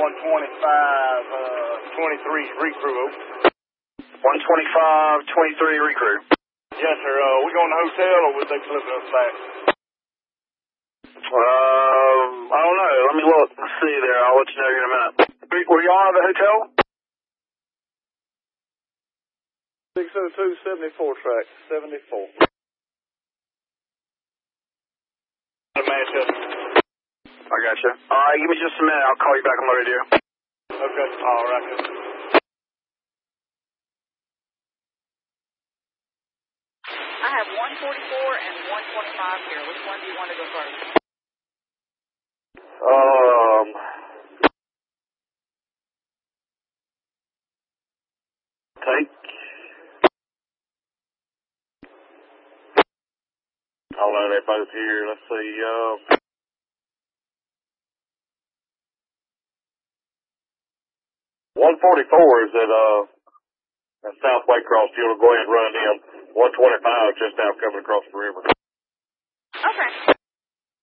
125, 23 recrew. 125, 23 recrew. Yes, sir. We going to the hotel or would they flip us back? I don't know. Let me look. Let's see there. I'll let you know here in a minute. Were you on at the hotel? 602, 74 track, 74. I gotcha. All right, give me just a minute. I'll call you back on the radio. Okay. All right. I have 144 and 125 here. Which one do you want to go first? Take. Oh, no, they're both here. Let's see. 144 is at South Waycross. You'll go ahead and run in. 125 just now coming across the river. Okay.